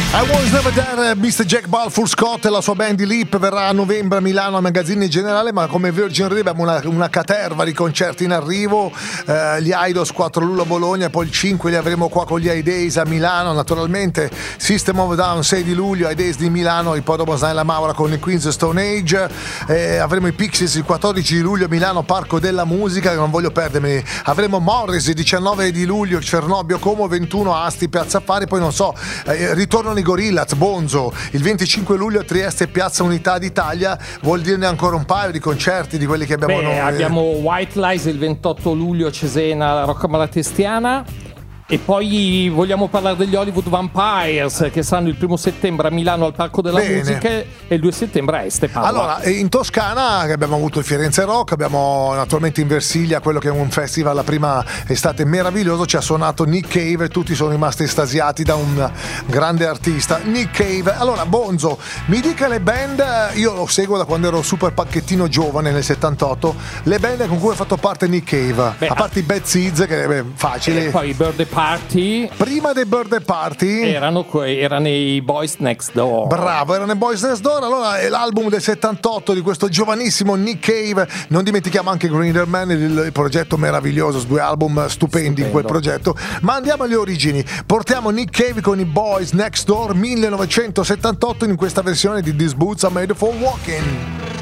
I Was Never There, Mr. Jack Balfour Scott e la sua band di Leap verrà a novembre a Milano a Magazzini in generale, ma come Virgin Radio abbiamo una caterva di concerti in arrivo, gli Idols 4 luglio a Bologna, poi il 5 li avremo qua con gli I-Days a Milano, naturalmente System of a Down 6 di luglio, I-Days di Milano, e poi dopo Snella Maura con i Queens of Stone Age, avremo i Pixies il 14 di luglio a Milano, Parco della Musica, che non voglio perdermi, avremo Morris il 19 di luglio, Cernobbio Como, 21 Asti, Piazza Affari, poi non so, ritornano i Gorillaz, Bonzo, il 25 luglio a Trieste, Piazza Unità d'Italia, vuol dirne ancora un paio di concerti di quelli che abbiamo noi. Abbiamo White Lies il 28 luglio a Cesena, Rocca Malatestiana. E poi vogliamo parlare degli Hollywood Vampires che saranno il 1 settembre a Milano al Parco della Musica e il 2 settembre a Este, Padova. Allora, in Toscana abbiamo avuto il Firenze Rock, abbiamo naturalmente in Versilia quello che è un festival, la prima estate meraviglioso, ci ha suonato Nick Cave e tutti sono rimasti estasiati da un grande artista, Nick Cave. Allora, Bonzo, mi dica le band, io lo seguo da quando ero super pacchettino giovane nel 78, le band con cui ha fatto parte Nick Cave, a parte i Bad Seeds che è facile. E poi i Birthday Party. Prima dei Birthday Party erano i Boys Next Door. Bravo, erano i Boys Next Door. Allora è l'album del 78 di questo giovanissimo Nick Cave. Non dimentichiamo anche Grinderman, il progetto meraviglioso, 2 album stupendi in quel progetto. Ma andiamo alle origini. Portiamo Nick Cave con i Boys Next Door 1978 in questa versione di These Boots Are Made for Walking.